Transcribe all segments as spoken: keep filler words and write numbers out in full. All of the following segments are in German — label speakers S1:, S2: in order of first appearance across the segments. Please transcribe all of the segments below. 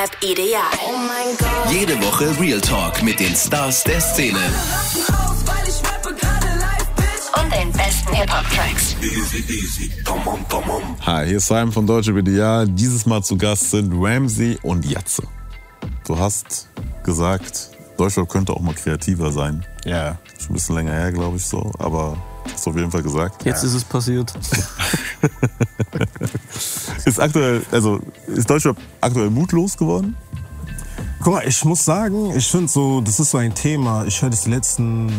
S1: Ideal.
S2: Oh mein Gott.
S3: Jede Woche Real Talk mit den Stars der Szene.
S1: Und den besten Hip-Hop-Tracks.
S4: Hi, hier ist Simon von Deutsche Ideal. Dieses Mal zu Gast sind Ramsey und Jatze. Du hast gesagt, Deutschrap könnte auch mal kreativer sein.
S5: Ja.
S4: Schon ein bisschen länger her, glaube ich so, aber hast du auf jeden Fall gesagt.
S6: Jetzt
S4: ja.
S6: ist es passiert.
S4: Ist aktuell, also ist Deutschrap aktuell mutlos geworden?
S5: Guck mal, ich muss sagen, ich finde so, das ist so ein Thema, ich höre das die letzten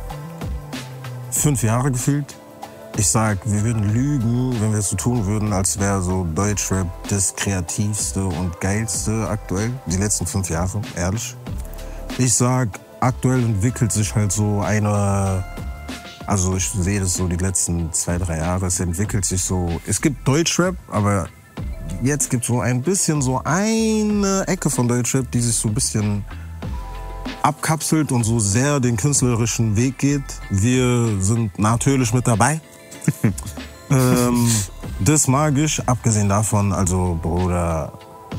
S5: fünf Jahre gefühlt. Ich sag, wir würden lügen, wenn wir es so tun würden, als wäre so Deutschrap das kreativste und geilste aktuell. Die letzten fünf Jahre, ehrlich. Ich sag, aktuell entwickelt sich halt so eine, also ich sehe das so die letzten zwei, drei Jahre, es entwickelt sich so, es gibt Deutschrap, aber jetzt gibt es so ein bisschen so eine Ecke von Deutschrap, die sich so ein bisschen abkapselt und so sehr den künstlerischen Weg geht. Wir sind natürlich mit dabei. ähm, das mag ich, abgesehen davon, also Bruder.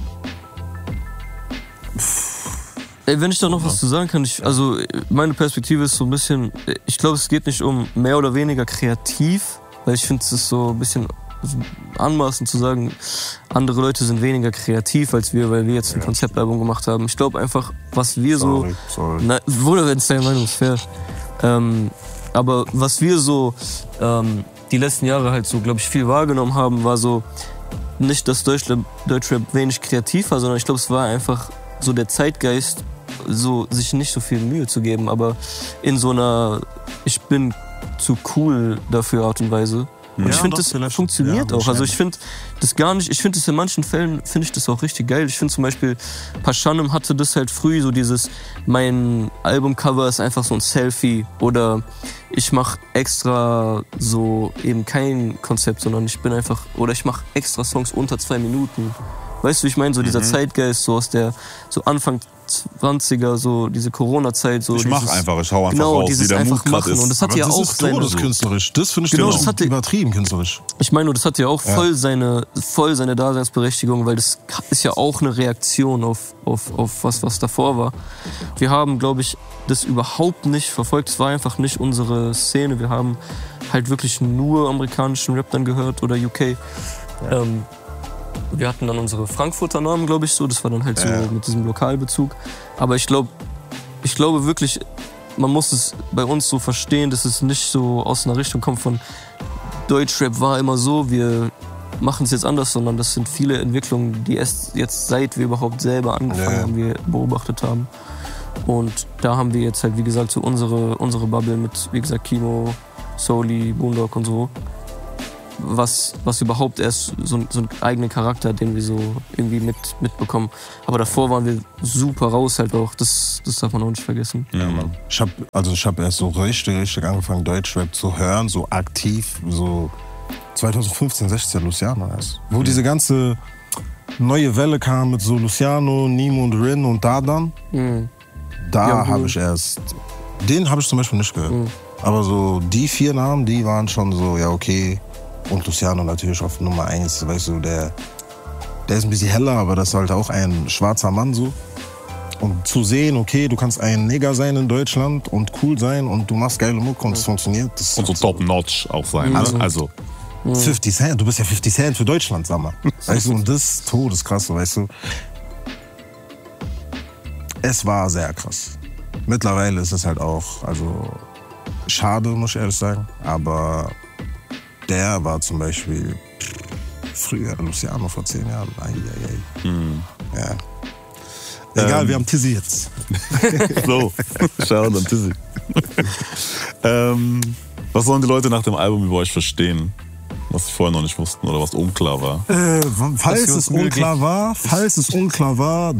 S6: Ey, wenn ich da noch was zu sagen kann, ich, also meine Perspektive ist so ein bisschen, ich glaube, es geht nicht um mehr oder weniger kreativ, weil ich finde, es ist so ein bisschen anmaßend zu sagen, andere Leute sind weniger kreativ als wir, weil wir jetzt ein Konzeptalbum gemacht haben. Ich glaube einfach, was wir so...
S5: Sorry, sorry.
S6: Na, wohl, wenn es deine Meinung ist, fair. Ähm, aber was wir so ähm, die letzten Jahre halt so, glaube ich, viel wahrgenommen haben, war so nicht, dass Deutschrap, Deutschrap wenig kreativ war, sondern ich glaube, es war einfach so der Zeitgeist, so sich nicht so viel Mühe zu geben, aber in so einer ich bin zu cool dafür Art und Weise. Und ja, ich finde, das funktioniert ja, auch. Also ich finde das gar nicht, ich finde das in manchen Fällen, finde ich das auch richtig geil. Ich finde zum Beispiel, Paschanim hatte das halt früh, so dieses, mein Albumcover ist einfach so ein Selfie oder ich mache extra so eben kein Konzept, sondern ich bin einfach, oder ich mache extra Songs unter zwei Minuten. Weißt du, ich meine, so dieser mhm. Zeitgeist, so aus der, so Anfang zwanziger, so diese Corona-Zeit. So
S4: ich mach dieses, einfach, ich hau einfach
S6: genau,
S4: raus,
S6: dieses
S4: wie der
S6: einfach
S4: Mut
S6: machen.
S4: ist.
S6: Und das hat
S5: aber
S6: ja
S5: das
S6: auch
S5: ist
S6: seine...
S5: todeskünstlerisch. Das finde ich
S6: genau,
S5: das
S6: hatte,
S5: übertrieben künstlerisch.
S6: Ich meine, das hat ja auch voll,
S5: ja.
S6: Seine, voll seine Daseinsberechtigung, weil das ist ja auch eine Reaktion auf, auf, auf was, was davor war. Wir haben, glaube ich, das überhaupt nicht verfolgt. Es war einfach nicht unsere Szene. Wir haben halt wirklich nur amerikanischen Rap dann gehört oder U K. Ja. Ähm, Wir hatten dann unsere Frankfurter Namen, glaube ich, so. Das war dann halt so ja. mit diesem Lokalbezug. Aber ich glaube, ich glaube wirklich, man muss es bei uns so verstehen, dass es nicht so aus einer Richtung kommt von Deutschrap war immer so, wir machen es jetzt anders, sondern das sind viele Entwicklungen, die erst jetzt, seit wir überhaupt selber angefangen ja. haben, wir beobachtet haben. Und da haben wir jetzt halt, wie gesagt, so unsere, unsere Bubble mit, wie gesagt, Kimo, Soli, Boondog und so. Was, was überhaupt erst so, so einen eigenen Charakter, den wir so irgendwie mit, mitbekommen. Aber davor waren wir super raus halt auch. Das, das darf man auch nicht vergessen.
S5: Ja, Mann. Ich hab, also ich hab erst so richtig, richtig angefangen, Deutschrap zu hören, so aktiv, so zwanzig fünfzehn, sechzehn, Luciano erst. Wo mhm. diese ganze neue Welle kam mit so Luciano, Nimo und Rin und Dadan. Mhm. Da ja, habe ich erst, den habe ich zum Beispiel nicht gehört. Mhm. Aber so die vier Namen, die waren schon so, ja okay. Und Luciano natürlich auf Nummer eins, weißt du, der, der ist ein bisschen heller, aber das ist halt auch ein schwarzer Mann so. Und zu sehen, okay, du kannst ein Neger sein in Deutschland und cool sein und du machst geile Mucke und es funktioniert. Das
S4: und so top-notch auch sein, also, also.
S5: fifty Cent, du bist ja fifty Cent für Deutschland, sag mal. Weißt du, und das ist todeskrass, weißt du. Es war sehr krass. Mittlerweile ist es halt auch, also schade, muss ich ehrlich sagen, aber der war zum Beispiel früher Luciano vor zehn Jahren. Ei, ei, ei. Hm. Ja. Egal, ähm. wir haben Tizzy jetzt.
S4: So, schau an Tizzy. ähm, was sollen die Leute nach dem Album über euch verstehen, was sie vorher noch nicht wussten oder was unklar war?
S5: Äh, falls es unklar war, falls es unklar war,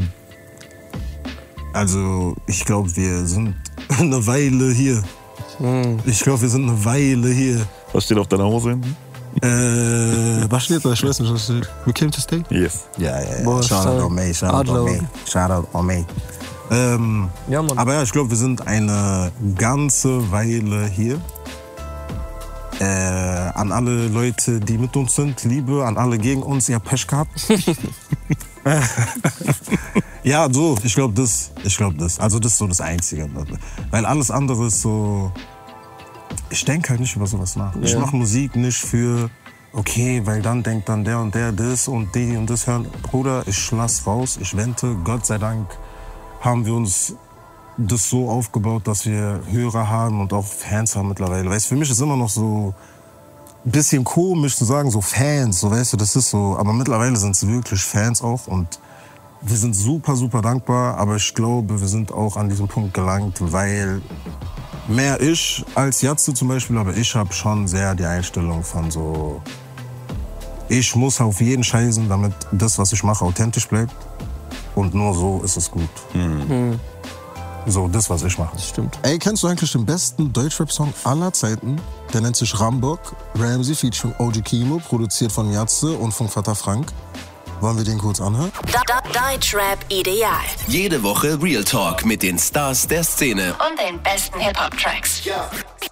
S5: also ich glaube, wir sind eine Weile hier. Hm. Ich glaube, wir sind eine Weile hier.
S4: Was steht auf deiner Hose hinten?
S5: Äh, was steht da? Ich weiß nicht, was steht. We came to stay?
S4: Yes.
S5: Ja, ja, ja. Shoutout on me, shoutout on me. Shoutout on me. Ähm, ja, Mann. Aber ja, ich glaube, wir sind eine ganze Weile hier. Äh, an alle Leute, die mit uns sind, Liebe, an alle gegen uns, ihr habt Pech gehabt. Ja, so, ich glaube das. Ich glaube das. Also das ist so das Einzige. Weil alles andere ist so... Ich denke halt nicht über sowas nach. Ja. Ich mache Musik nicht für... Okay, weil dann denkt dann der und der das und die und das hören. Bruder, ich lass raus, ich wente. Gott sei Dank haben wir uns das so aufgebaut, dass wir Hörer haben und auch Fans haben mittlerweile. Weißt, für mich ist immer noch so ein bisschen komisch zu sagen, so Fans, so weißt du, das ist so. Aber mittlerweile sind es wirklich Fans auch und wir sind super, super dankbar. Aber ich glaube, wir sind auch an diesem Punkt gelangt, weil mehr ich als Jatze zum Beispiel, aber ich habe schon sehr die Einstellung von so, ich muss auf jeden scheißen, damit das, was ich mache, authentisch bleibt. Und nur so ist es gut. Mhm. So, das, was ich mache.
S6: Das stimmt.
S5: Ey, kennst du eigentlich den besten Deutschrap-Song aller Zeiten? Der nennt sich Rambock, Ramsey featuring O G Kimo, produziert von Jatze und von Vater Frank. Wollen wir den kurz anhören?
S1: Deutschrap Ideal.
S3: Jede Woche Real Talk mit den Stars der Szene.
S1: Und den besten Hip-Hop-Tracks.
S2: Ja,